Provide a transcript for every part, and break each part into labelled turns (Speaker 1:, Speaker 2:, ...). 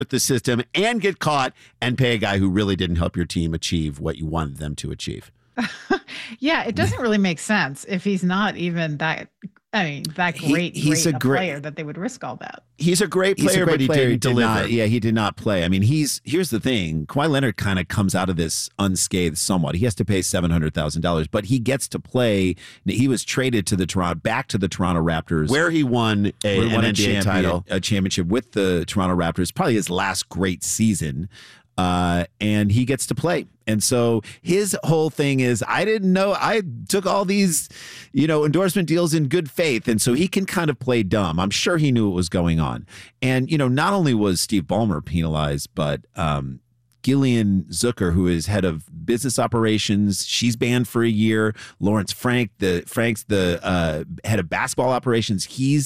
Speaker 1: the system and get caught and pay a guy who really didn't help your team achieve what you wanted them to achieve.
Speaker 2: Yeah, it doesn't really make sense if he's not even that. I mean, that great player that they would risk all that.
Speaker 1: He's a great player, but he didn't deliver.
Speaker 3: He did not play. I mean, here's the thing. Kawhi Leonard kind of comes out of this unscathed somewhat. He has to pay $700,000, but he gets to play. He was traded back to the Toronto Raptors,
Speaker 1: where he won an NBA title,
Speaker 3: a championship with the Toronto Raptors. Probably his last great season. And he gets to play. And so his whole thing is, I didn't know, I took all these, endorsement deals in good faith. And so he can kind of play dumb. I'm sure he knew what was going on. And, not only was Steve Ballmer penalized, but Gillian Zucker, who is head of business operations, she's banned for a year. Lawrence Frank's the head of basketball operations.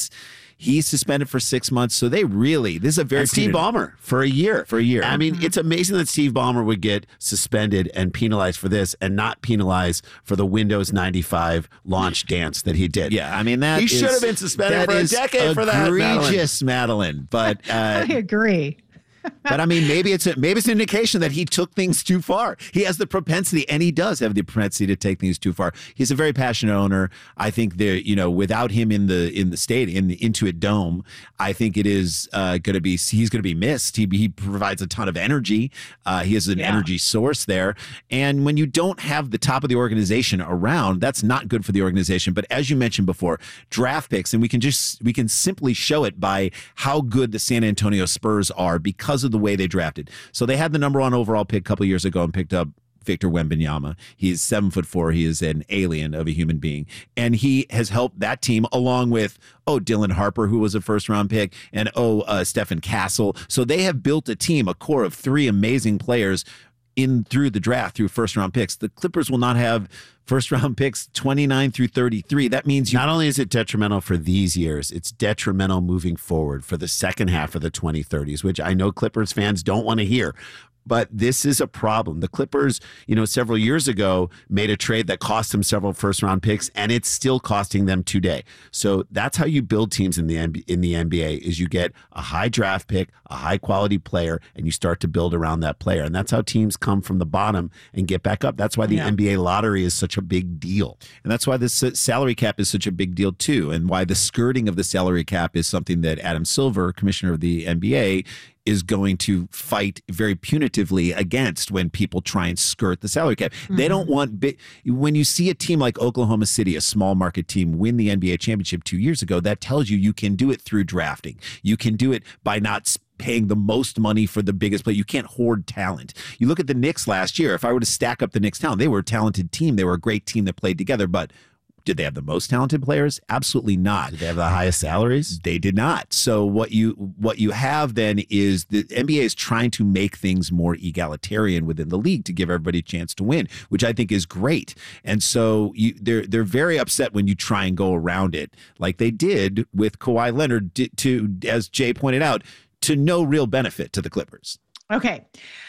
Speaker 3: He's suspended for 6 months. So this is a very
Speaker 1: Steve Ballmer for a year. I mean, It's amazing that Steve Ballmer would get suspended and penalized for this and not penalized for the Windows 95 launch dance that he did.
Speaker 3: Yeah, I mean,
Speaker 1: he should have been suspended for a decade for that.
Speaker 3: Egregious, Madeline. But
Speaker 2: I agree.
Speaker 3: But I mean, maybe it's an indication that he took things too far. He has the propensity, and he does have the propensity to take things too far. He's a very passionate owner. I think without him in the stadium, in the Intuit Dome, I think it is he's going to be missed. He provides a ton of energy. He is an energy source there. And when you don't have the top of the organization around, that's not good for the organization. But as you mentioned before, draft picks, and we can simply show it by how good the San Antonio Spurs are because of the way they drafted. So they had the number 1 overall pick a couple years ago and picked up Victor Wembanyama. He's 7'4". He is an alien of a human being. And he has helped that team along with, Dylan Harper, who was a first-round pick, and Stephen Castle. So they have built a team, a core of 3 amazing players through the draft, through first-round picks. The Clippers will not have first-round picks 29 through 33. That means
Speaker 1: not only is it detrimental for these years, it's detrimental moving forward for the second half of the 2030s, which I know Clippers fans don't want to hear. But this is a problem. The Clippers, several years ago made a trade that cost them several first-round picks, and it's still costing them today. So that's how you build teams in the NBA is you get a high draft pick, a high-quality player, and you start to build around that player. And that's how teams come from the bottom and get back up. That's why the NBA lottery is such a big deal.
Speaker 3: And that's why this salary cap is such a big deal, too, and why the skirting of the salary cap is something that Adam Silver, commissioner of the NBA, is going to fight very punitively against when people try and skirt the salary cap. Mm-hmm. They don't want when you see a team like Oklahoma City, a small market team, win the NBA championship 2 years ago, that tells you can do it through drafting. You can do it by not paying the most money for the biggest player. You can't hoard talent. You look at the Knicks last year. If I were to stack up the Knicks talent, they were a talented team. They were a great team that played together, but did they have the most talented players? Absolutely not.
Speaker 1: Did they have the highest salaries?
Speaker 3: They did not. So what you have then is the NBA is trying to make things more egalitarian within the league to give everybody a chance to win, which I think is great. And so they're very upset when you try and go around it, like they did with Kawhi Leonard, to, as Jay pointed out, to no real benefit to the Clippers.
Speaker 2: Okay,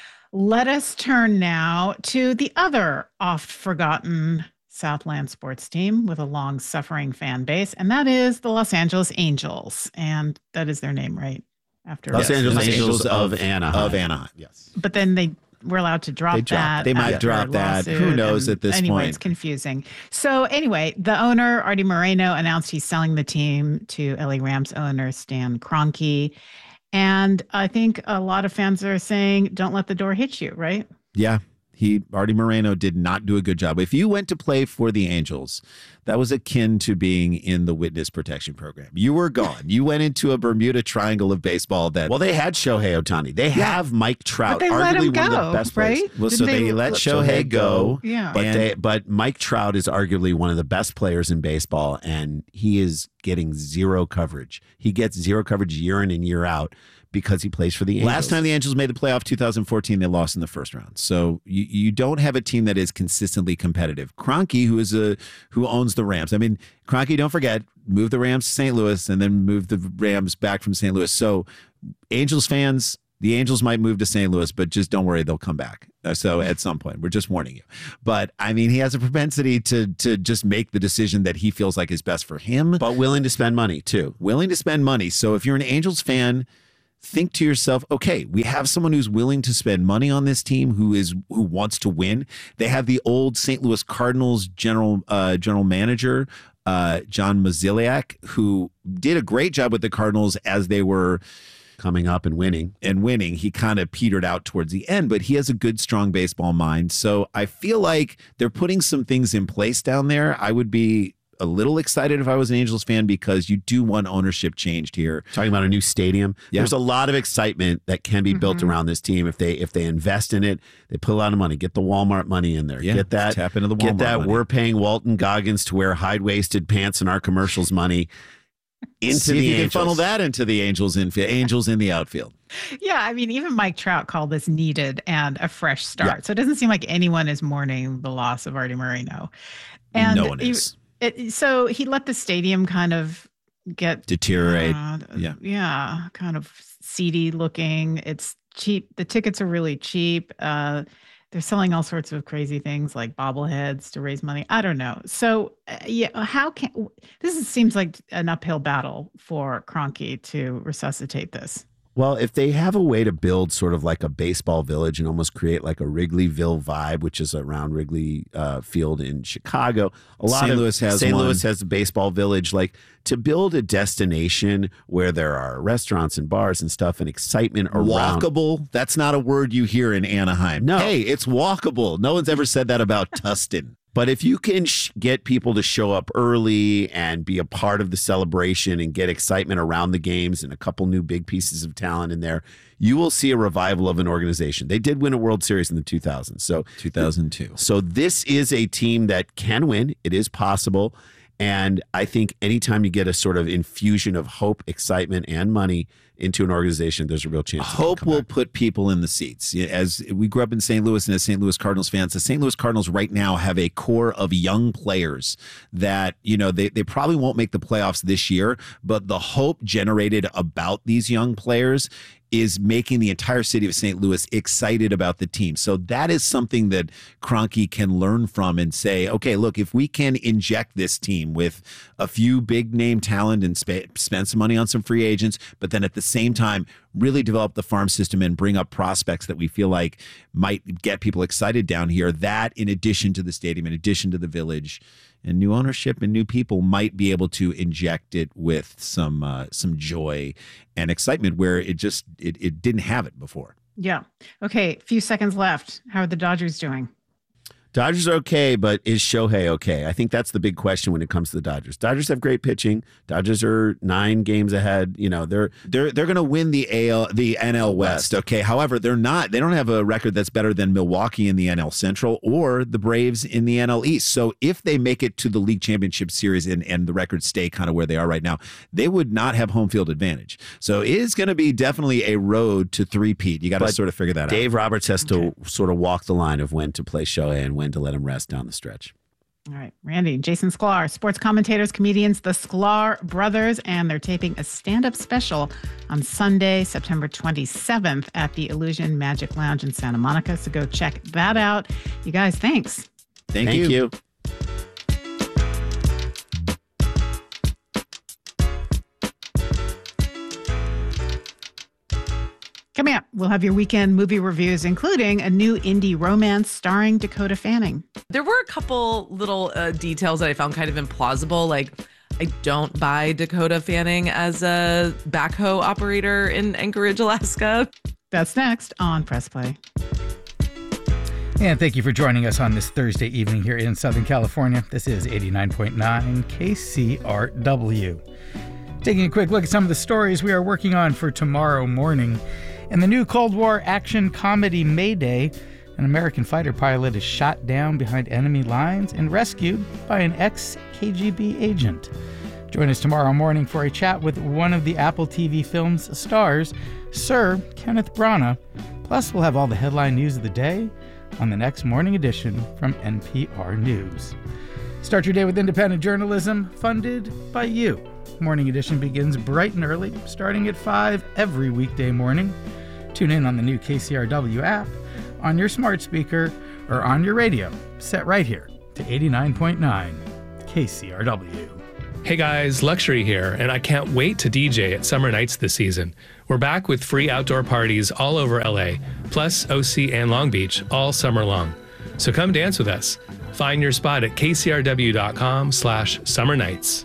Speaker 2: let us turn now to the other oft-forgotten Southland sports team with a long-suffering fan base, and that is the Los Angeles Angels. And that is their name, right? After
Speaker 1: Los Angeles Angels of Anaheim.
Speaker 3: Of Anaheim, yes.
Speaker 2: But then they were allowed to drop that.
Speaker 3: They might drop that. Who knows at this point?
Speaker 2: It's confusing. So anyway, the owner, Artie Moreno, announced he's selling the team to LA Rams owner Stan Kroenke. And I think a lot of fans are saying, don't let the door hit you, right?
Speaker 3: Yeah. Artie Moreno did not do a good job. If you went to play for the Angels, that was akin to being in the witness protection program. You were gone. You went into a Bermuda Triangle of baseball.
Speaker 1: Well, they had Shohei Ohtani. They have Mike Trout,
Speaker 2: but they let him
Speaker 1: arguably one
Speaker 2: go,
Speaker 1: of the best players.
Speaker 2: Right?
Speaker 1: Well, so they let Shohei go.
Speaker 2: Yeah.
Speaker 1: But Mike Trout is arguably one of the best players in baseball, and he is getting zero coverage. He gets zero coverage year in and year out, because he plays for the Angels.
Speaker 3: Last time the Angels made the playoff, 2014, they lost in the first round. So you don't have a team that is consistently competitive. Kroenke, who owns the Rams. I mean, Kroenke, don't forget, moved the Rams to St. Louis and then moved the Rams back from St. Louis. So Angels fans, the Angels might move to St. Louis, but just don't worry, they'll come back. So at some point, we're just warning you. But I mean, he has a propensity to just make the decision that he feels like is best for him.
Speaker 1: But willing to spend money too.
Speaker 3: Willing to spend money. So if you're an Angels fan, think to yourself, okay, we have someone who's willing to spend money on this team, who wants to win. They have the old St. Louis Cardinals general manager, John Mozeliak, who did a great job with the Cardinals as they were
Speaker 1: coming up and winning.
Speaker 3: He kind of petered out towards the end, but he has a good, strong baseball mind. So I feel like they're putting some things in place down there. I would be a little excited if I was an Angels fan, because you do want ownership changed here.
Speaker 1: Talking about a new stadium.
Speaker 3: Yeah.
Speaker 1: There's a lot of excitement that can be built around this team if they invest in it. They put a lot of money. Get the Walmart money in there.
Speaker 3: Yeah,
Speaker 1: get that.
Speaker 3: Tap into the Walmart
Speaker 1: Get that.
Speaker 3: money.
Speaker 1: We're paying Walton Goggins to wear high-waisted pants in our commercials money into
Speaker 3: See
Speaker 1: the
Speaker 3: if you
Speaker 1: Angels.
Speaker 3: can funnel that into the Angels in the outfield.
Speaker 2: Yeah, I mean, even Mike Trout called this needed and a fresh start.
Speaker 3: Yeah.
Speaker 2: So it doesn't seem like anyone is mourning the loss of Artie Moreno. And
Speaker 3: no one is.
Speaker 2: So he let the stadium kind of get
Speaker 3: Deteriorate.
Speaker 2: Kind of seedy looking. It's cheap. The tickets are really cheap. They're selling all sorts of crazy things like bobbleheads to raise money. I don't know. So seems like an uphill battle for Kroenke to resuscitate this.
Speaker 1: Well, if they have a way to build sort of like a baseball village and almost create like a Wrigleyville vibe, which is around Wrigley Field in Chicago,
Speaker 3: St. Louis
Speaker 1: has a baseball village, like to build a destination where there are restaurants and bars and stuff and excitement around.
Speaker 3: Walkable. That's not a word you hear in Anaheim.
Speaker 1: No.
Speaker 3: Hey, it's walkable. No one's ever said that about Tustin.
Speaker 1: But if you can get people to show up early and be a part of the celebration and get excitement around the games and a couple new big pieces of talent in there, you will see a revival of an organization. They did win a World Series in the 2000s. So
Speaker 3: 2002.
Speaker 1: So this is a team that can win. It is possible. And I think anytime you get a sort of infusion of hope, excitement, and money into an organization, there's a real chance.
Speaker 3: Hope will put people in the seats. As we grew up in St. Louis and as St. Louis Cardinals fans, the St. Louis Cardinals right now have a core of young players that, they probably won't make the playoffs this year, but the hope generated about these young players is making the entire city of St. Louis excited about the team. So that is something that Kroenke can learn from and say, okay, look, if we can inject this team with a few big name talent and spend some money on some free agents, but then at the same time, really develop the farm system and bring up prospects that we feel like might get people excited down here, that in addition to the stadium, in addition to the village, and new ownership and new people might be able to inject it with some joy and excitement where it didn't have it before.
Speaker 2: Yeah. Okay. A few seconds left. How are the Dodgers doing?
Speaker 1: Dodgers are okay, but is Shohei okay? I think that's the big question when it comes to the Dodgers. Dodgers have great pitching. Dodgers are 9 games ahead. They're
Speaker 3: going to win the NL West. Okay. However, they don't have a record that's better than Milwaukee in the NL Central or the Braves in the NL East. So if they make it to the League Championship Series and the records stay kind of where they are right now, they would not have home field advantage. So it is going to be definitely a road to three-peat. You got to sort of figure that out.
Speaker 1: Dave Roberts has to sort of walk the line of when to play Shohei and when to let him rest down the stretch.
Speaker 2: All right, Randy, Jason Sklar, sports commentators, comedians, the Sklar brothers, and they're taping a stand-up special on Sunday, September 27th at the Illusion Magic Lounge in Santa Monica. So go check that out. You guys, thanks.
Speaker 3: Thank you.
Speaker 2: Coming up, we'll have your weekend movie reviews, including a new indie romance starring Dakota Fanning.
Speaker 4: There were a couple little details that I found kind of implausible. Like, I don't buy Dakota Fanning as a backhoe operator in Anchorage, Alaska.
Speaker 2: That's next on Press Play.
Speaker 5: And thank you for joining us on this Thursday evening here in Southern California. This is 89.9 KCRW. Taking a quick look at some of the stories we are working on for tomorrow morning. In the new Cold War action comedy Mayday, an American fighter pilot is shot down behind enemy lines and rescued by an ex-KGB agent. Join us tomorrow morning for a chat with one of the Apple TV film's stars, Sir Kenneth Branagh. Plus, we'll have all the headline news of the day on the next morning edition from NPR News. Start your day with independent journalism funded by you. Morning Edition begins bright and early, starting at 5 every weekday morning. Tune in on the new KCRW app, on your smart speaker, or on your radio, set right here to 89.9 KCRW.
Speaker 6: Hey guys, Luxury here, and I can't wait to DJ at Summer Nights this season. We're back with free outdoor parties all over LA, plus OC and Long Beach all summer long. So come dance with us. Find your spot at kcrw.com/summernights.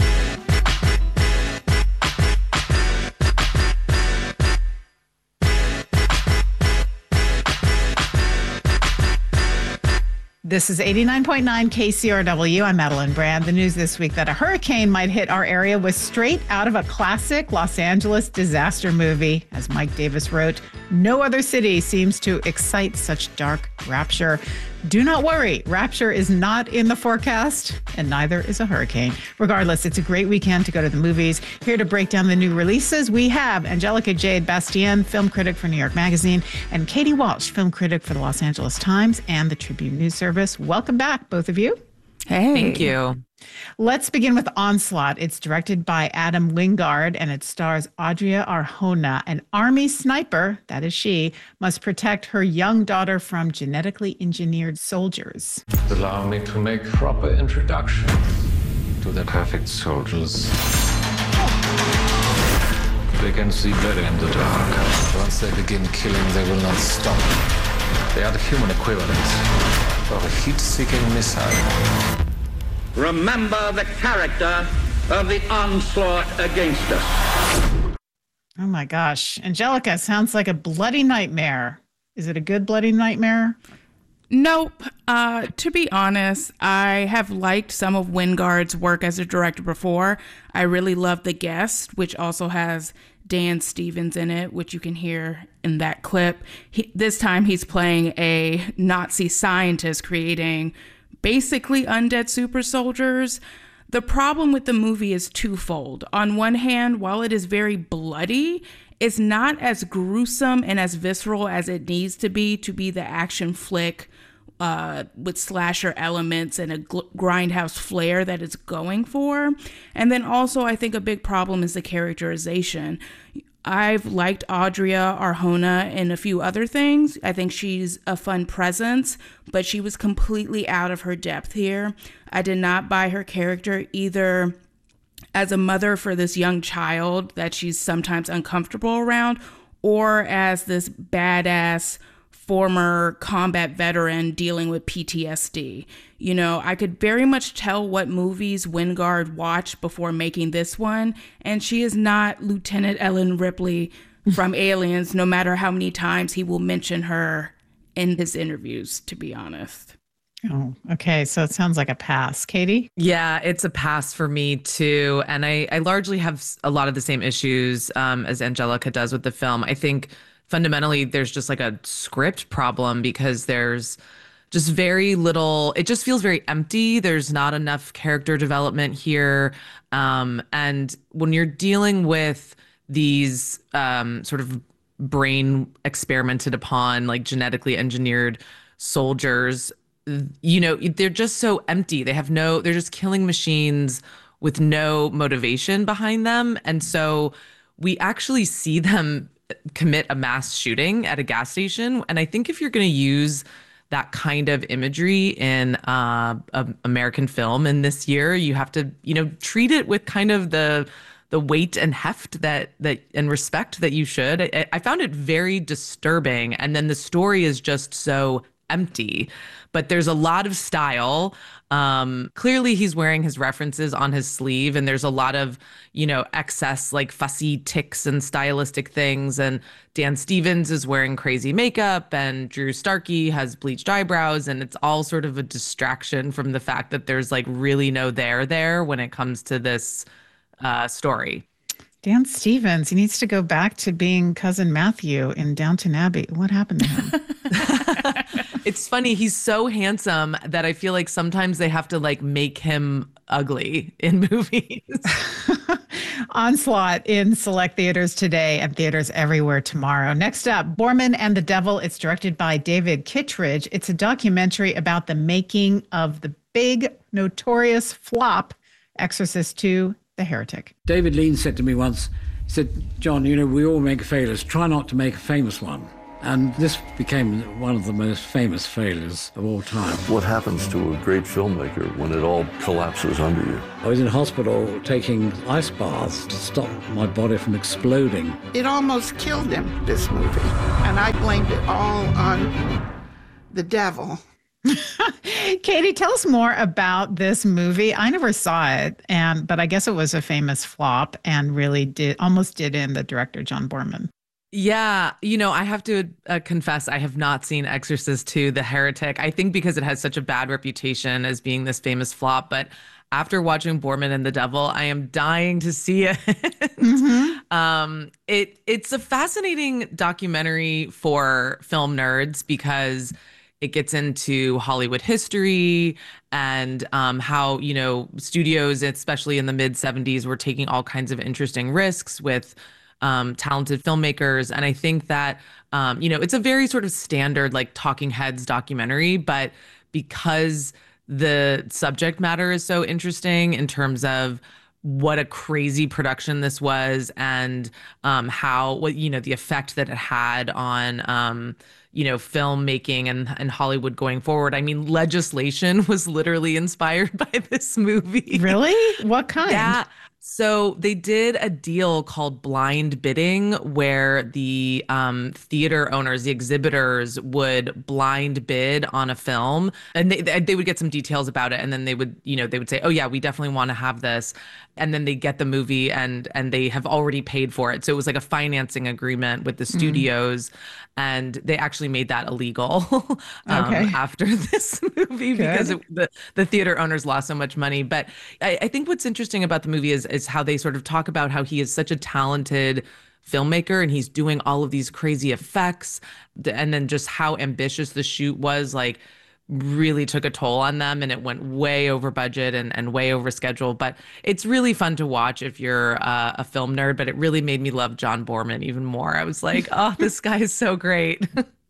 Speaker 2: This is 89.9 KCRW. I'm Madeline Brand. The news this week that a hurricane might hit our area was straight out of a classic Los Angeles disaster movie. As Mike Davis wrote, no other city seems to excite such dark rapture. Do not worry, rapture is not in the forecast, and neither is a hurricane. Regardless, it's a great weekend to go to the movies. Here to break down the new releases, we have Angelica Jade Bastien, film critic for New York Magazine, and Katie Walsh, film critic for the Los Angeles Times and the Tribune News Service. Welcome back, both of you.
Speaker 7: Hey.
Speaker 4: Thank you.
Speaker 2: Let's begin with Onslaught. It's directed by Adam Wingard, and it stars Adria Arjona, an army sniper, that is she, must protect her young daughter from genetically engineered soldiers.
Speaker 8: Allow me to make proper introduction to the perfect soldiers. They can see better in the dark. Once they begin killing, they will not stop. They are the human equivalent of a heat-seeking missile.
Speaker 9: Remember the character of the onslaught against us.
Speaker 2: Oh my gosh. Angelica, sounds like a bloody nightmare. Is it a good bloody nightmare?
Speaker 7: Nope. To be honest, I have liked some of Wingard's work as a director before. I really love The Guest, which also has Dan Stevens in it, which you can hear in that clip. This time he's playing a Nazi scientist creating basically undead super soldiers. The problem with the movie is twofold. On one hand, while it is very bloody, it's not as gruesome and as visceral as it needs to be the action flick with slasher elements and a grindhouse flair that it's going for. And then also, I think a big problem is the characterization. I've liked Adria Arjona in a few other things. I think she's a fun presence, but she was completely out of her depth here. I did not buy her character either as a mother for this young child that she's sometimes uncomfortable around, or as this badass former combat veteran dealing with PTSD. You know, I could very much tell what movies Wingard watched before making this one, and she is not Lieutenant Ellen Ripley from Aliens, no matter how many times he will mention her in his interviews, to be honest.
Speaker 2: Oh, okay. So it sounds like a pass. Katie?
Speaker 4: Yeah, it's a pass for me too. And I largely have a lot of the same issues as Angelica does with the film. I think fundamentally there's just like a script problem because there's just very little, it just feels very empty. There's not enough character development here. And when you're dealing with these sort of brain experimented upon, like genetically engineered soldiers, you know, they're just so empty. They're just killing machines with no motivation behind them. And so we actually see them commit a mass shooting at a gas station. And I think if you're going to use that kind of imagery in American film in this year, you have to, you know, treat it with kind of the weight and heft that and respect that you should. I found it very disturbing. And then the story is just so empty, but there's a lot of style. Clearly he's wearing his references on his sleeve, and there's a lot of, you know, excess like fussy ticks and stylistic things. And Dan Stevens is wearing crazy makeup, and Drew Starkey has bleached eyebrows, and it's all sort of a distraction from the fact that there's like really no there when it comes to this story.
Speaker 2: Dan Stevens, he needs to go back to being Cousin Matthew in Downton Abbey. What happened to him?
Speaker 4: It's funny. He's so handsome that I feel like sometimes they have to like make him ugly in movies.
Speaker 2: Onslaught in select theaters today and theaters everywhere tomorrow. Next up, Borman and the Devil. It's directed by David Kittredge. It's a documentary about the making of the big, notorious flop, Exorcist II, The Heretic.
Speaker 10: David Lean said to me once, he said, John, you know, we all make failures. Try not to make a famous one. And this became one of the most famous failures of all time.
Speaker 11: What happens to a great filmmaker when it all collapses under you?
Speaker 10: I was in hospital taking ice baths to stop my body from exploding.
Speaker 12: It almost killed him, this movie. And I blamed it all on the devil.
Speaker 2: Katie, tell us more about this movie. I never saw it, but I guess it was a famous flop and really almost did in the director, John Boorman.
Speaker 4: Yeah, I have to confess, I have not seen Exorcist II: The Heretic. I think because it has such a bad reputation as being this famous flop. But after watching Boorman and the Devil, I am dying to see it. Mm-hmm. It's a fascinating documentary for film nerds because it gets into Hollywood history and how, studios, especially in the mid-'70s, were taking all kinds of interesting risks with talented filmmakers. And I think that, it's a very sort of standard, like, talking heads documentary, but because the subject matter is so interesting in terms of what a crazy production this was and the effect that it had on, filmmaking and Hollywood going forward. I mean, legislation was literally inspired by this movie.
Speaker 2: Really? What kind?
Speaker 4: Yeah. So they did a deal called blind bidding where the theater owners, the exhibitors, would blind bid on a film, and they would get some details about it, and then they would say, oh yeah, we definitely want to have this, and then they get the movie and they have already paid for it. So it was like a financing agreement with the studios, and they actually made that illegal after this movie because the theater owners lost so much money. But I think what's interesting about the movie is how they sort of talk about how he is such a talented filmmaker and he's doing all of these crazy effects, and then just how ambitious the shoot was, like, really took a toll on them, and it went way over budget and way over schedule. But it's really fun to watch if you're a film nerd, but it really made me love John Boorman even more. I was like, oh, this guy is so great.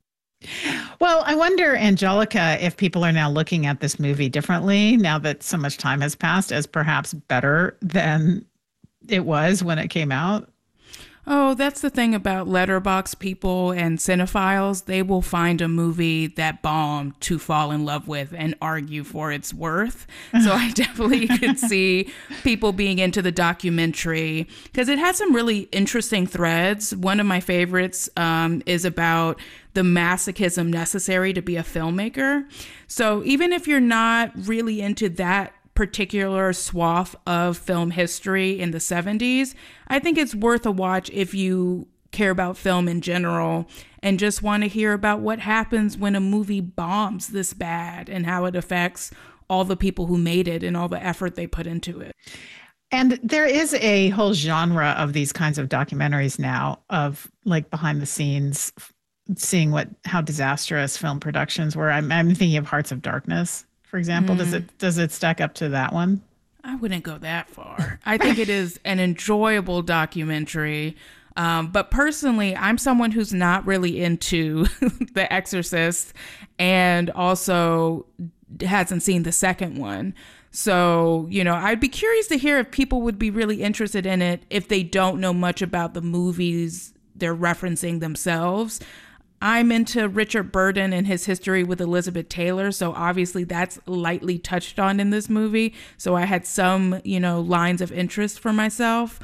Speaker 2: Well, I wonder, Angelica, if people are now looking at this movie differently now that so much time has passed, as perhaps better than it was when it came out.
Speaker 7: Oh, that's the thing about Letterboxd people and cinephiles. They will find a movie that bombed to fall in love with and argue for its worth. So I definitely could see people being into the documentary because it had some really interesting threads. One of my favorites is about the masochism necessary to be a filmmaker. So even if you're not really into that particular swath of film history in the 70s, I think it's worth a watch if you care about film in general and just want to hear about what happens when a movie bombs this bad and how it affects all the people who made it and all the effort they put into it.
Speaker 2: And there is a whole genre of these kinds of documentaries now, of like behind the scenes, seeing how disastrous film productions were. I'm thinking of Hearts of Darkness, for example. Does it stack up to that one?
Speaker 7: I wouldn't go that far. I think it is an enjoyable documentary. But personally, I'm someone who's not really into The Exorcist and also hasn't seen the second one. So, I'd be curious to hear if people would be really interested in it if they don't know much about the movies they're referencing themselves. I'm into Richard Burton and his history with Elizabeth Taylor, so obviously that's lightly touched on in this movie. So I had some, lines of interest for myself.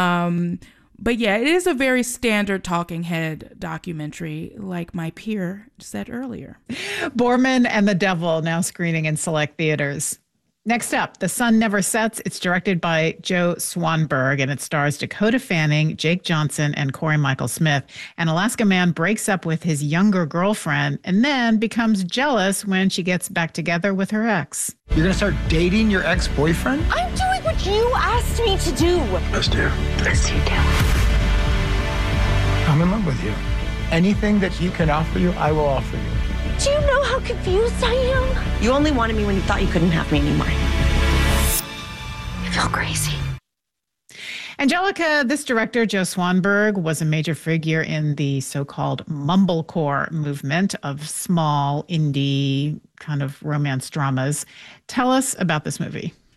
Speaker 7: But yeah, it is a very standard talking head documentary, like my peer said earlier.
Speaker 2: Boorman and the Devil, now screening in select theaters. Next up, The Sun Never Sets. It's directed by Joe Swanberg, and it stars Dakota Fanning, Jake Johnson, and Corey Michael Smith. An Alaska man breaks up with his younger girlfriend and then becomes jealous when she gets back together with her ex.
Speaker 13: You're going to start dating your ex-boyfriend?
Speaker 14: I'm doing what you asked me to do.
Speaker 13: Yes, dear.
Speaker 14: Yes, you do.
Speaker 13: I'm in love with you. Anything that you can offer you, I will offer you.
Speaker 14: Do you know how confused I am? You only wanted me when you thought you couldn't have me anymore. You feel crazy.
Speaker 2: Angelica, this director, Joe Swanberg, was a major figure in the so-called mumblecore movement of small indie kind of romance dramas. Tell us about this movie.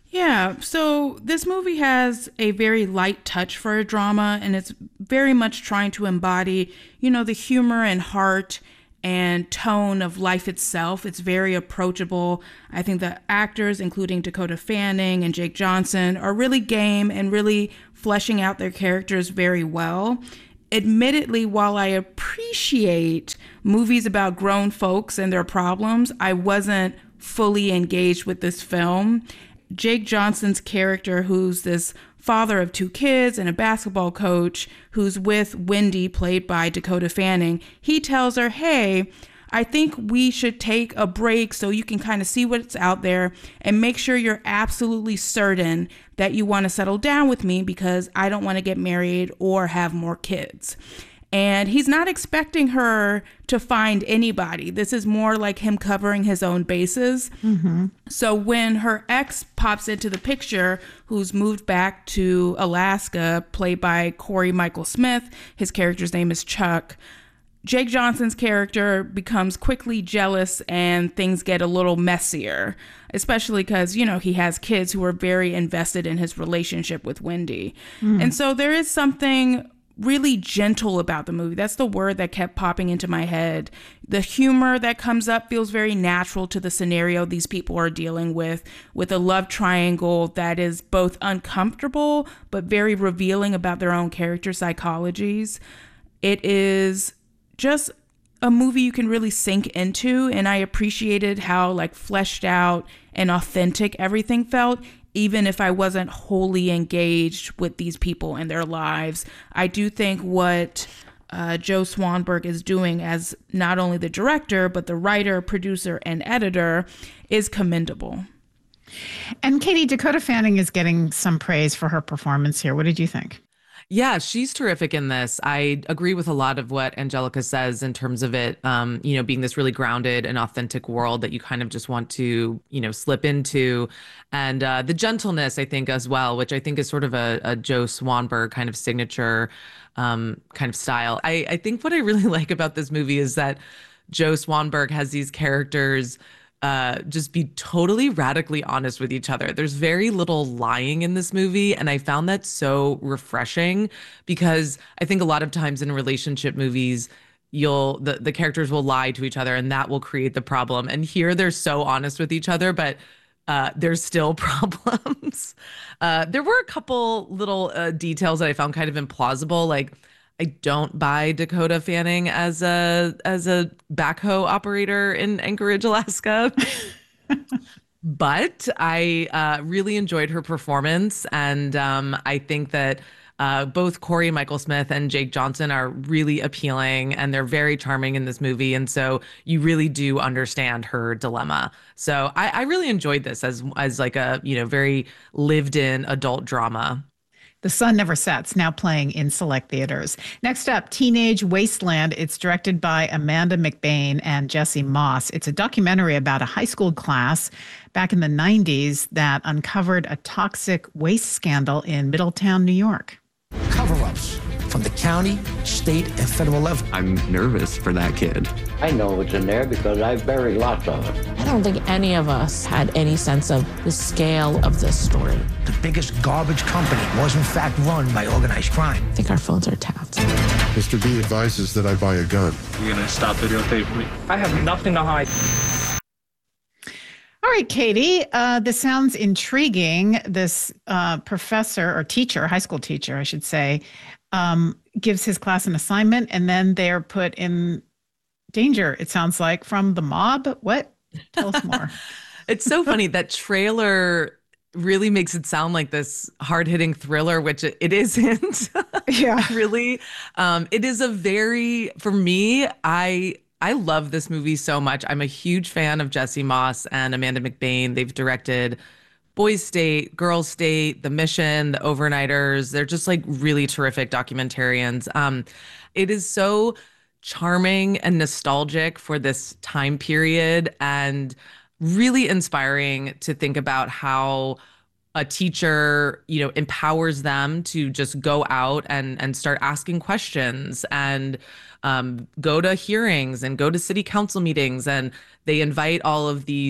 Speaker 7: Yeah, so this movie has a very light touch for a drama, and it's very much trying to embody, the humor and heart and tone of life itself. It's very approachable. I think the actors, including Dakota Fanning and Jake Johnson, are really game and really fleshing out their characters very well. Admittedly, while I appreciate movies about grown folks and their problems, I wasn't fully engaged with this film. Jake Johnson's character, who's this father of 2 kids and a basketball coach who's with Wendy, played by Dakota Fanning, he tells her, hey, I think we should take a break so you can kind of see what's out there and make sure you're absolutely certain that you want to settle down with me because I don't want to get married or have more kids. And he's not expecting her to find anybody. This is more like him covering his own bases. Mm-hmm. So when her ex pops into the picture, who's moved back to Alaska, played by Corey Michael Smith, his character's name is Chuck, Jake Johnson's character becomes quickly jealous and things get a little messier, especially because, he has kids who are very invested in his relationship with Wendy. Mm. And so there is something really gentle about the movie. That's the word that kept popping into my head. The humor that comes up feels very natural to the scenario these people are dealing with a love triangle that is both uncomfortable but very revealing about their own character psychologies. It is just a movie you can really sink into, and I appreciated how fleshed out and authentic everything felt. Even if I wasn't wholly engaged with these people and their lives, I do think what Joe Swanberg is doing as not only the director, but the writer, producer, and editor is commendable.
Speaker 2: And Katie, Dakota Fanning is getting some praise for her performance here. What did you think?
Speaker 4: Yeah, she's terrific in this. I agree with a lot of what Angelica says in terms of it, being this really grounded and authentic world that you kind of just want to, slip into. And the gentleness, I think, as well, which I think is sort of a Joe Swanberg kind of signature kind of style. I think what I really like about this movie is that Joe Swanberg has these characters just be totally radically honest with each other. There's very little lying in this movie, and I found that so refreshing because I think a lot of times in relationship movies, the characters will lie to each other, and that will create the problem. And here they're so honest with each other, but there's still problems. There were a couple little details that I found kind of implausible, like I don't buy Dakota Fanning as a backhoe operator in Anchorage, Alaska. But I really enjoyed her performance. And I think that both Corey Michael Smith and Jake Johnson are really appealing, and they're very charming in this movie. And so you really do understand her dilemma. So I really enjoyed this as like a, very lived in adult drama.
Speaker 2: The Sun Never Sets, now playing in select theaters. Next up, Teenage Wasteland. It's directed by Amanda McBain and Jesse Moss. It's a documentary about a high school class back in the 90s that uncovered a toxic waste scandal in Middletown, New York.
Speaker 15: Cover-ups from the county, state, and federal level.
Speaker 16: I'm nervous for that kid.
Speaker 17: I know what's in there because I've buried lots of it.
Speaker 18: I don't think any of us had any sense of the scale of this story.
Speaker 15: The biggest garbage company was in fact run by organized crime.
Speaker 18: I think our phones are tapped.
Speaker 19: Mr. B advises that I buy a gun.
Speaker 20: You're gonna stop videotaping me? I have nothing to hide.
Speaker 2: All right, Katie, this sounds intriguing. This professor or teacher, high school teacher, I should say, gives his class an assignment, and then they're put in danger, it sounds like, from the mob. What? Tell us more.
Speaker 4: It's so funny. That trailer really makes it sound like this hard-hitting thriller, which it isn't.
Speaker 2: Yeah.
Speaker 4: Really. It is a very, for me, I love this movie so much. I'm a huge fan of Jesse Moss and Amanda McBain. They've directed Boys State, Girls State, The Mission, The Overnighters. They're just like really terrific documentarians. It is so charming and nostalgic for this time period, and really inspiring to think about how a teacher, empowers them to just go out and start asking questions and go to hearings and go to city council meetings. And they invite all of these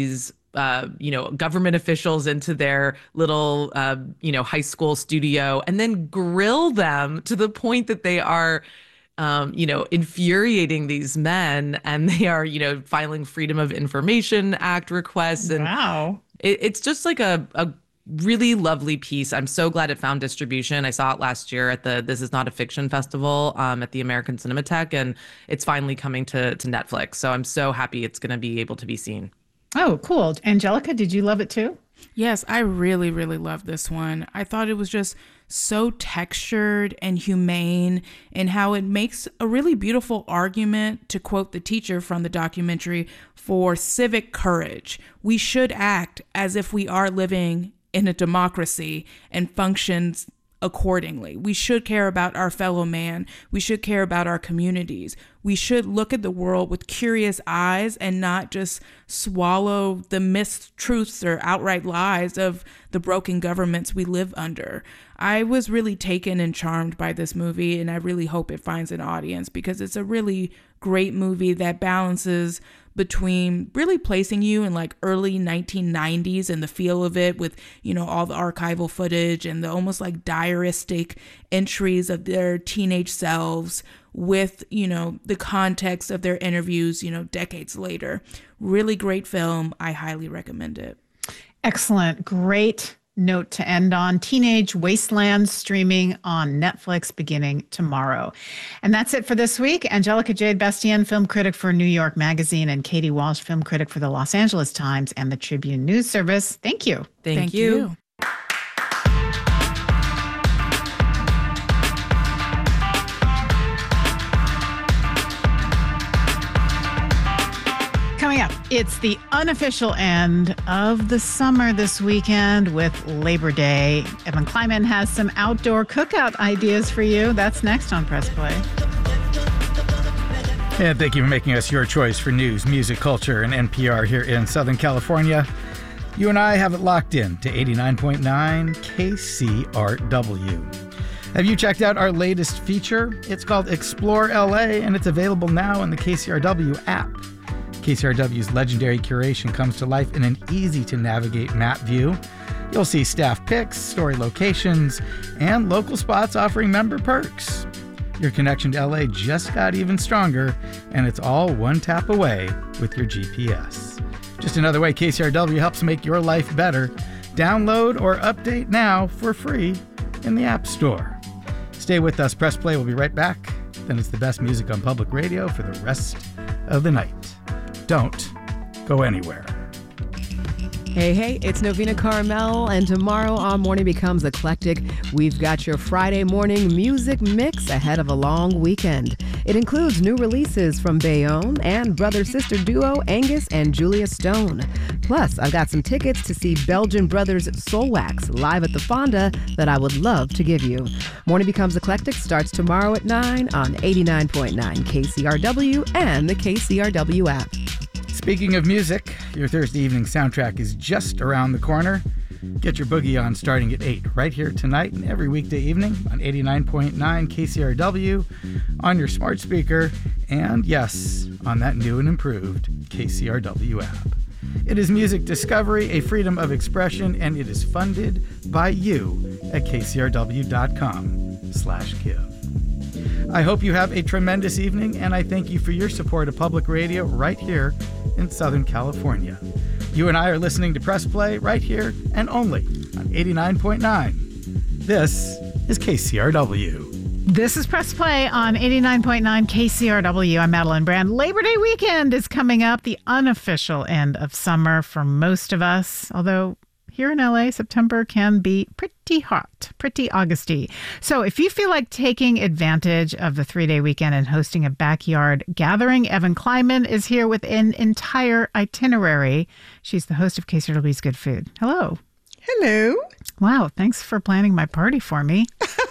Speaker 4: government officials into their little, high school studio and then grill them to the point that they are, infuriating these men, and they are, filing Freedom of Information Act requests. And
Speaker 2: wow.
Speaker 4: It's just like a really lovely piece. I'm so glad it found distribution. I saw it last year at the This Is Not a Fiction Festival at the American Cinematheque, and it's finally coming to Netflix. So I'm so happy it's going to be able to be seen.
Speaker 2: Oh, cool. Angelica, did you love it too?
Speaker 7: Yes, I really, really love this one. I thought it was just so textured and humane, and how it makes a really beautiful argument, to quote the teacher from the documentary, for civic courage. We should act as if we are living in a democracy and functions accordingly. We should care about our fellow man. We should care about our communities. We should look at the world with curious eyes and not just swallow the mistruths or outright lies of the broken governments we live under. I was really taken and charmed by this movie, and I really hope it finds an audience, because it's a really great movie that balances between really placing you in like early 1990s and the feel of it with, all the archival footage and the almost like diaristic entries of their teenage selves with, the context of their interviews, decades later. Really great film. I highly recommend it.
Speaker 2: Excellent. Great note to end on. Teenage Wasteland, streaming on Netflix beginning tomorrow. And that's it for this week. Angelica Jade Bastien, film critic for New York Magazine, and Katie Walsh, film critic for the Los Angeles Times and the Tribune News Service. Thank you.
Speaker 4: Thank you.
Speaker 2: Coming up, it's the unofficial end of the summer this weekend with Labor Day. Evan Kleiman has some outdoor cookout ideas for you. That's next on Press Play.
Speaker 5: And thank you for making us your choice for news, music, culture, and NPR here in Southern California. You and I have it locked in to 89.9 KCRW. Have you checked out our latest feature? It's called Explore LA, and it's available now in the KCRW app. KCRW's legendary curation comes to life in an easy-to-navigate map view. You'll see staff picks, story locations, and local spots offering member perks. Your connection to LA just got even stronger, and it's all one tap away with your GPS. Just another way KCRW helps make your life better. Download or update now for free in the App Store. Stay with us. Press Play will be right back. Then it's the best music on public radio for the rest of the night. Don't go anywhere.
Speaker 21: Hey, it's Novena Carmel, and tomorrow on Morning Becomes Eclectic, we've got your Friday morning music mix ahead of a long weekend. It includes new releases from Bayonne and brother-sister duo Angus and Julia Stone. Plus, I've got some tickets to see Belgian brothers Soulwax live at the Fonda that I would love to give you. Morning Becomes Eclectic starts tomorrow at 9 on 89.9 KCRW and the KCRW app.
Speaker 5: Speaking of music, your Thursday evening soundtrack is just around the corner. Get your boogie on starting at 8 right here tonight and every weekday evening on 89.9 KCRW, on your smart speaker, and yes, on that new and improved KCRW app. It is music discovery, a freedom of expression, and it is funded by you at kcrw.com/give. I hope you have a tremendous evening, and I thank you for your support of public radio right here in Southern California. You and I are listening to Press Play right here and only on 89.9. This is KCRW.
Speaker 2: This is Press Play on 89.9 KCRW. I'm Madeline Brand. Labor Day weekend is coming up, the unofficial end of summer for most of us, although here in LA, September can be pretty hot, pretty Augusty. So if you feel like taking advantage of the 3-day weekend and hosting a backyard gathering, Evan Kleiman is here with an entire itinerary. She's the host of KCRW's Good Food. Hello.
Speaker 22: Hello.
Speaker 2: Wow, thanks for planning my party for me.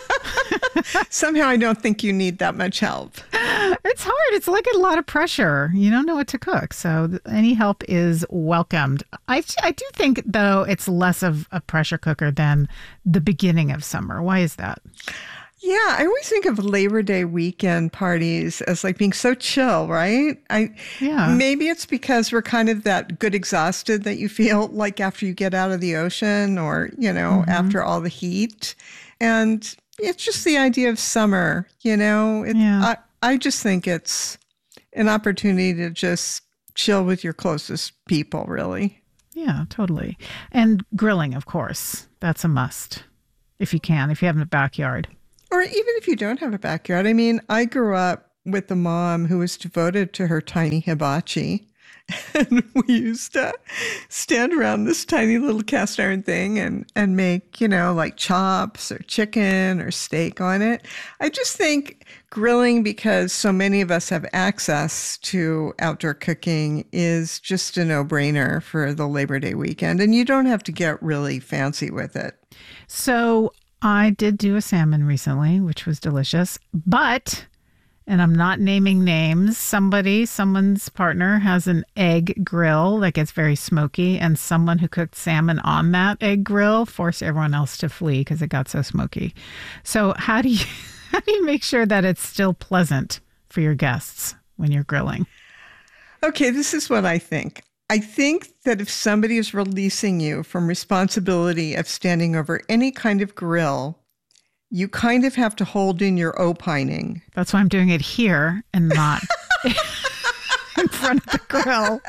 Speaker 22: Somehow I don't think you need that much help.
Speaker 2: It's hard. It's like a lot of pressure. You don't know what to cook. So any help is welcomed. I do think, though, it's less of a pressure cooker than the beginning of summer. Why is that?
Speaker 22: Yeah, I always think of Labor Day weekend parties as like being so chill, right? Maybe it's because we're kind of that good exhausted that you feel like after you get out of the ocean or, after all the heat. And it's just the idea of summer, I just think it's an opportunity to just chill with your closest people, really.
Speaker 2: Yeah, totally. And grilling, of course. That's a must if you have a backyard.
Speaker 22: Or even if you don't have a backyard. I mean, I grew up with a mom who was devoted to her tiny hibachi. And we used to stand around this tiny little cast iron thing and make, like chops or chicken or steak on it. I just think grilling, because so many of us have access to outdoor cooking, is just a no-brainer for the Labor Day weekend. And you don't have to get really fancy with it.
Speaker 2: So I did do a salmon recently, which was delicious, but... and I'm not naming names, someone's partner has an egg grill that gets very smoky, and someone who cooked salmon on that egg grill forced everyone else to flee because it got so smoky. So how do you make sure that it's still pleasant for your guests when you're grilling?
Speaker 22: Okay, this is what I think. I think that if somebody is releasing you from responsibility of standing over any kind of grill, you kind of have to hold in your opining.
Speaker 2: That's why I'm doing it here and not in front of the grill.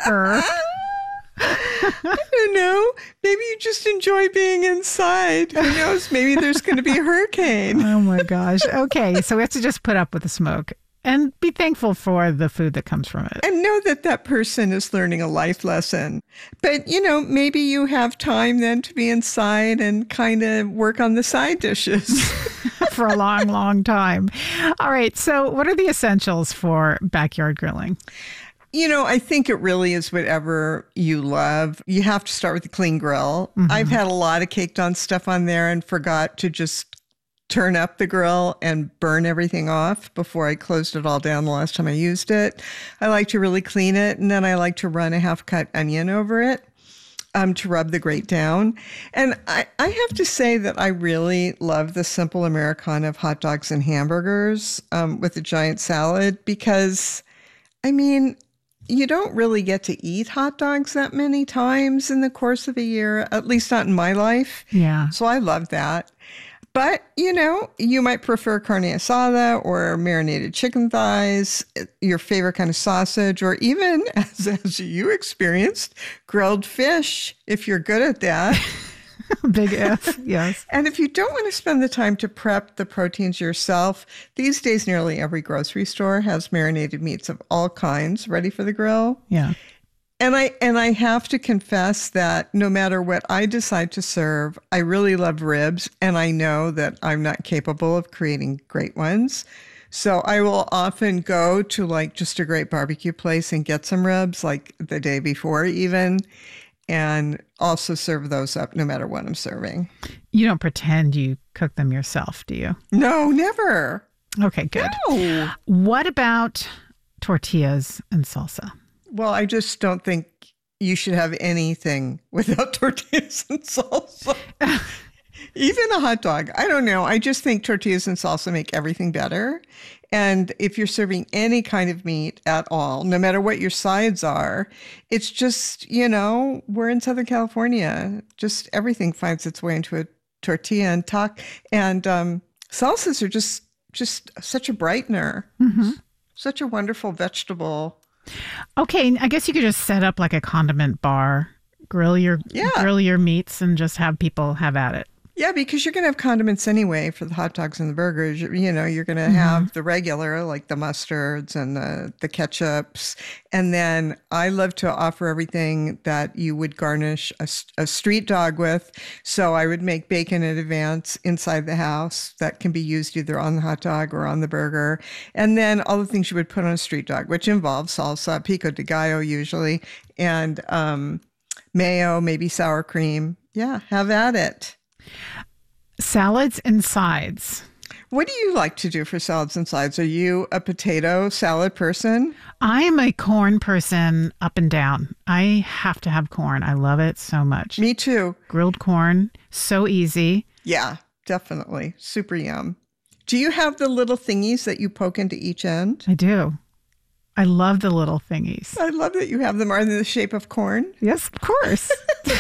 Speaker 22: I don't know. Maybe you just enjoy being inside. Who knows? Maybe there's going to be a hurricane.
Speaker 2: Oh my gosh. Okay, so we have to just put up with the smoke and be thankful for the food that comes from it.
Speaker 22: And know that that person is learning a life lesson. But, maybe you have time then to be inside and kind of work on the side dishes.
Speaker 2: For a long, long time. All right. So what are the essentials for backyard grilling?
Speaker 22: I think it really is whatever you love. You have to start with a clean grill. Mm-hmm. I've had a lot of caked on stuff on there and forgot to just turn up the grill and burn everything off before I closed it all down the last time I used it. I like to really clean it, and then I like to run a half-cut onion over it to rub the grate down. And I have to say that I really love the simple Americana of hot dogs and hamburgers with a giant salad because, you don't really get to eat hot dogs that many times in the course of a year, at least not in my life.
Speaker 2: Yeah.
Speaker 22: So I love that. But, you might prefer carne asada or marinated chicken thighs, your favorite kind of sausage, or even, as you experienced, grilled fish, if you're good at that.
Speaker 2: Big F, yes.
Speaker 22: And if you don't want to spend the time to prep the proteins yourself, these days nearly every grocery store has marinated meats of all kinds ready for the grill.
Speaker 2: Yeah.
Speaker 22: And I have to confess that no matter what I decide to serve, I really love ribs, and I know that I'm not capable of creating great ones. So I will often go to like just a great barbecue place and get some ribs like the day before even, and also serve those up no matter what I'm serving.
Speaker 2: You don't pretend you cook them yourself, do you?
Speaker 22: No, never.
Speaker 2: Okay, good.
Speaker 22: No.
Speaker 2: What about tortillas and salsa?
Speaker 22: Well, I just don't think you should have anything without tortillas and salsa. Even a hot dog. I don't know. I just think tortillas and salsa make everything better. And if you're serving any kind of meat at all, no matter what your sides are, it's just, we're in Southern California. Just everything finds its way into a tortilla and salsas are just such a brightener. Mm-hmm. Such a wonderful vegetable.
Speaker 2: Okay, I guess you could just set up like a condiment bar, grill your meats, and just have people have at it.
Speaker 22: Yeah, because you're going to have condiments anyway for the hot dogs and the burgers. You're going to have the regular, like the mustards and the ketchups. And then I love to offer everything that you would garnish a street dog with. So I would make bacon in advance inside the house that can be used either on the hot dog or on the burger. And then all the things you would put on a street dog, which involves salsa, pico de gallo usually, and mayo, maybe sour cream. Yeah, have at it.
Speaker 2: Salads and sides.
Speaker 22: What do you like to do for salads and sides? Are you a potato salad person?
Speaker 2: I am a corn person up and down. I have to have corn. I love it so much.
Speaker 22: Me too.
Speaker 2: Grilled corn, so easy.
Speaker 22: Yeah, definitely. Super yum. Do you have the little thingies that you poke into each end?
Speaker 2: I do. I love the little thingies.
Speaker 22: I love that you have them. Are they the shape of corn?
Speaker 2: Yes, of course.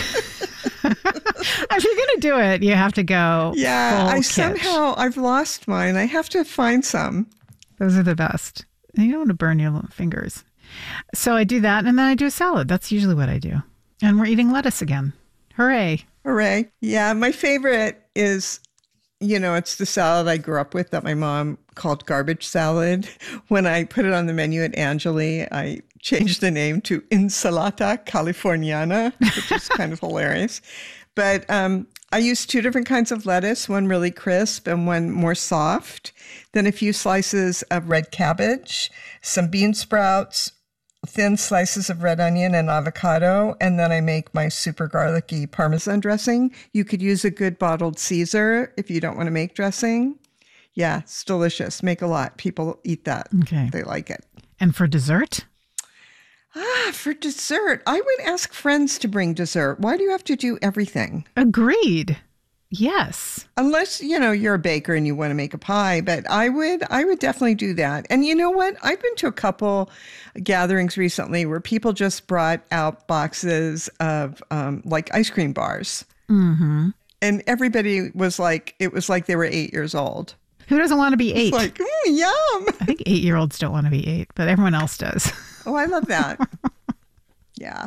Speaker 2: If you're going to do it, you have to go.
Speaker 22: Yeah,
Speaker 2: full kitsch.
Speaker 22: I've lost mine. I have to find some.
Speaker 2: Those are the best. And you don't want to burn your fingers. So I do that, and then I do a salad. That's usually what I do. And we're eating lettuce again. Hooray.
Speaker 22: Hooray. Yeah, my favorite is, it's the salad I grew up with that my mom called garbage salad. When I put it on the menu at Angeli, I changed the name to Insalata Californiana, which is kind of hilarious. But I use 2 different kinds of lettuce, one really crisp and one more soft. Then a few slices of red cabbage, some bean sprouts, thin slices of red onion and avocado, and then I make my super garlicky Parmesan dressing. You could use a good bottled Caesar if you don't want to make dressing. Yeah, it's delicious. Make a lot. People eat that.
Speaker 2: Okay.
Speaker 22: They like it.
Speaker 2: And for dessert?
Speaker 22: For dessert, I would ask friends to bring dessert. Why do you have to do everything?
Speaker 2: Agreed. Yes.
Speaker 22: Unless, you're a baker and you want to make a pie, but I would definitely do that. And you know what? I've been to a couple gatherings recently where people just brought out boxes of like ice cream bars.
Speaker 2: Mm-hmm.
Speaker 22: And everybody was like, it was like they were 8 years old.
Speaker 2: Who doesn't want to be 8?
Speaker 22: It's like, yum.
Speaker 2: I think 8-year-olds don't want to be 8, but everyone else does.
Speaker 22: Oh, I love that. Yeah.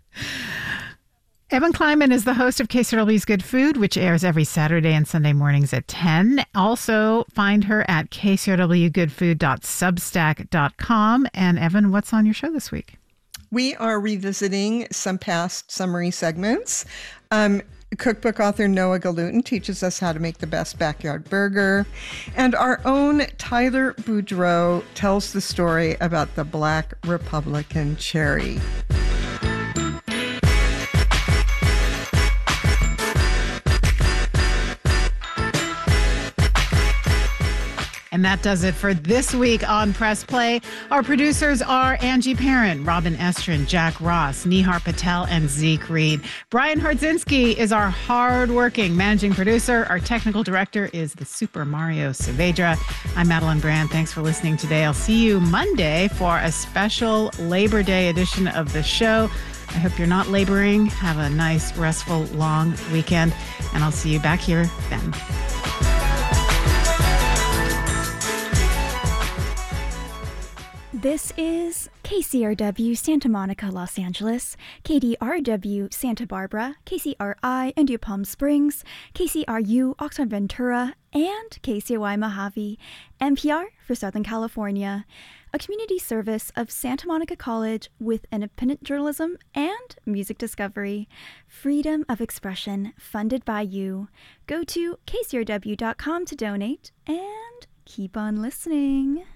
Speaker 2: Evan Kleinman is the host of KCRW's Good Food, which airs every Saturday and Sunday mornings at 10. Also, find her at kcrwgoodfood.substack.com. And Evan, what's on your show this week?
Speaker 22: We are revisiting some past summary segments. Cookbook author Noah Galutin teaches us how to make the best backyard burger. And our own Tyler Boudreau tells the story about the Black Republican cherry.
Speaker 2: And that does it for this week on Press Play. Our producers are Angie Perrin, Robin Estrin, Jack Ross, Nihar Patel, and Zeke Reed. Brian Hardzinski is our hard-working managing producer. Our technical director is the Super Mario Saavedra. I'm Madeline Brand. Thanks for listening today. I'll see you Monday for a special Labor Day edition of the show. I hope you're not laboring. Have a nice, restful, long weekend. And I'll see you back here then.
Speaker 1: This is KCRW Santa Monica, Los Angeles, KDRW Santa Barbara, KCRI India Palm Springs, KCRU Oxnard Ventura, and KCOY Mojave, NPR for Southern California, a community service of Santa Monica College with independent journalism and music discovery. Freedom of expression funded by you. Go to kcrw.com to donate and keep on listening.